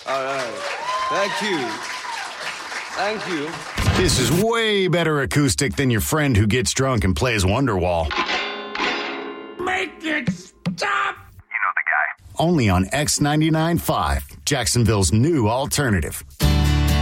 All right. Thank you. Thank you. This is way better acoustic than your friend who gets drunk and plays Wonderwall. Make it stop! You know the guy. Only on X99.5, Jacksonville's new alternative.